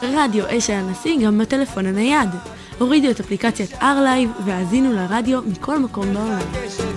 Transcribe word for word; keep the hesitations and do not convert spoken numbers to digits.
רדיו אש הנשיא גם בטלפון הנייד. הורידו את אפליקציית R-Live והאזינו לרדיו מכל מקום בעולם.